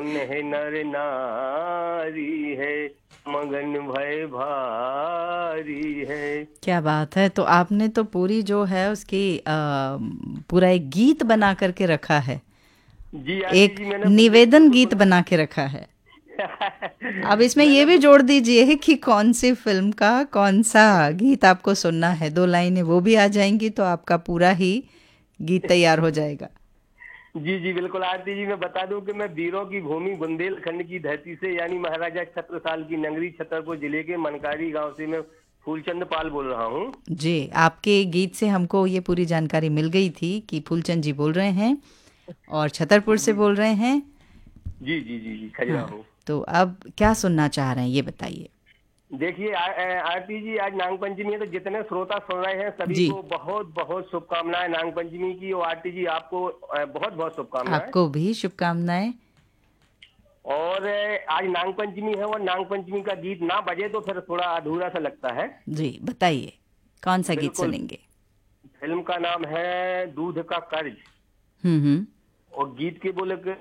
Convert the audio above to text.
सुन है नर नारी है, मगन भय भारी है। क्या बात है। तो आपने तो पूरी जो है उसकी पूरा एक गीत बना करके रखा है, जी आरती एक जी, मैंने निवेदन बिल्कुल गीत सुना बना के रखा है। अब इसमें ये मैंने भी जोड़ दीजिए कि कौन सी फिल्म का कौन सा गीत आपको सुनना है, 2 लाइनें वो भी आ जाएंगी तो आपका पूरा ही गीत तैयार हो जाएगा। जी जी बिल्कुल आरती जी, मैं बता दूं कि मैं वीरों की भूमि बुंदेलखंड की धरती से, यानी महाराजा छत्रसाल की नगरी छतरपुर जिले के मनकारी गांव से मैं फूलचंद पाल बोल रहा हूँ। जी, आपके गीत से हमको ये पूरी जानकारी मिल गई थी कि फूलचंद जी बोल रहे हैं और छतरपुर से जी बोल रहे हैं। जी जी जी जी हाँ, खजुराहो। तो अब क्या सुनना चाह रहे हैं ये बताइए? देखिए आरती जी, आज नाग पंचमी है, तो जितने श्रोता सुन रहे हैं सभी जी, को बहुत बहुत शुभकामनाएं नाग पंचमी की। और आरती जी आपको बहुत बहुत शुभकामनाएं। आपको भी शुभकामनाएं। और आज नाग पंचमी है, और नाग पंचमी का गीत ना बजे तो फिर थोड़ा अधूरा सा लगता है। जी, बताइए कौन सा गीत बिल्कुल। सुनेंगे? फिल्म का नाम है दूध का कर्ज, हम्म। और गीत के बोले